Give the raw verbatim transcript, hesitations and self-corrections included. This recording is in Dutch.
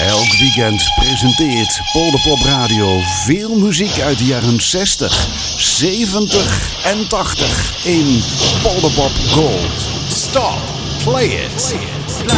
Elk weekend presenteert Polderpop Radio veel muziek uit de jaren zestig, zeventig en tachtig in Polderpop Gold. Stop, play it.